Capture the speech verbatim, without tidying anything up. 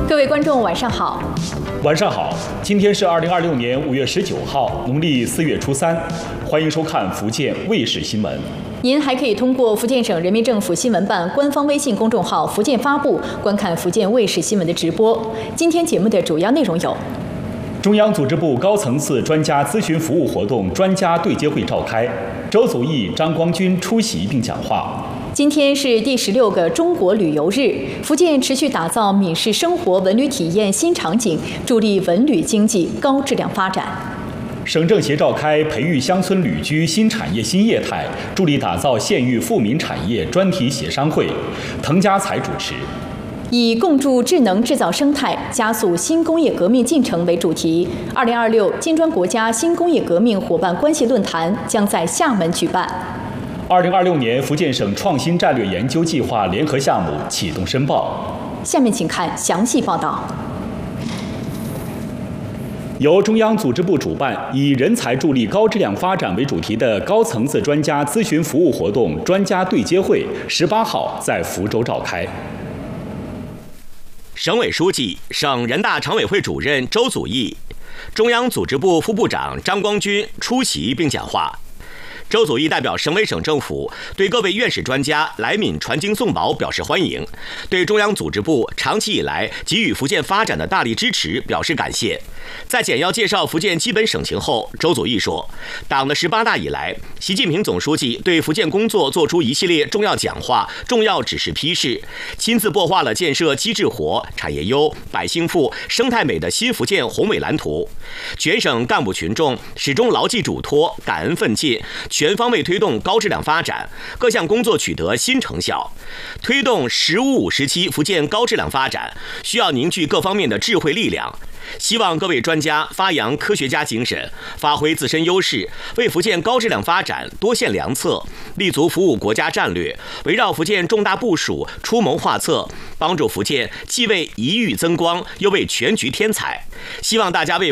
各位观众，晚上好。 晚上好，今天是二零二六年五月十九号，农历四月初三，欢迎收看福建卫视新闻。 您还可以通过福建省人民政府新闻办官方微信公众号“福建发布”观看福建卫视新闻的直播。今天节目的主要内容有： 中央组织部高层次专家咨询服务活动专家对接会召开，周祖义、张光军出席并讲话。 今天是第十六个中国旅游日，福建持续打造闽式生活文旅体验新场景，助力文旅经济高质量发展。 省政协召开培育乡村旅居新产业新业态，助力打造县域富民产业专题协商会，滕家才主持。 以共筑智能制造生态，加速新工业革命进程为主题，二零二六金砖国家新工业革命伙伴关系论坛将在厦门举办。 二零二六年福建省创新战略研究计划联合项目启动申报。 下面请看详细报道。 由中央组织部主办，以人才助力高质量发展为主题的高层次专家咨询服务活动专家对接会，十八号在福州召开。 省委书记、省人大常委会主任周祖义、中央组织部副部长张光军出席并讲话。周祖义代表省委省政府对各位院士专家来闽传经送宝表示欢迎，对中央组织部长期以来给予福建发展的大力支持表示感谢。在简要介绍福建基本省情后，周祖义说，党的十八大以来，习近平总书记对福建工作作出一系列重要讲话、重要指示批示，亲自擘画了建设机制活、产业优、百姓富、生态美的新福建宏伟蓝图。全省干部群众始终牢记嘱托，感恩奋进，全方位推动高质量发展，各项工作取得新成效。推动“十五五”时期福建高质量发展，需要凝聚各方面的智慧力量。希望各位专家发扬科学家精神，发挥自身优势，为福建高质量发展多献良策，立足服务国家战略，围绕福建重大部署出谋划策，帮助福建既为一域增光，又为全局添彩。希望大家为